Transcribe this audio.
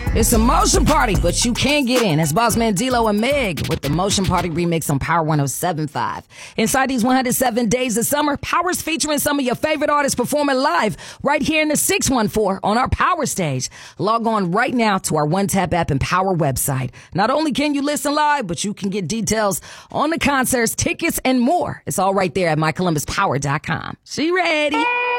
It's a motion party, but you can't get in. It's Bossman D-Lo and Meg with the Motion Party remix on Power 107.5. Inside these 107 days of summer, Power's featuring some of your favorite artists performing live right here in the 614 on our Power stage. Log on right now to our One Tap app and Power website. Not only can you listen live, but you can get details on the concerts, tickets, and more. It's all right there at mycolumbuspower.com. She ready?